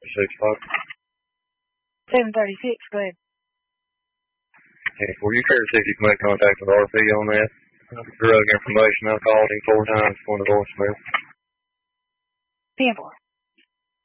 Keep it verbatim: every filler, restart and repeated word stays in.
Six o'clock. Seven thirty-six. Go ahead. Okay. Were you care to see if you can make contact with R P on that? Drug information. I called him four times on the voicemail. ten four.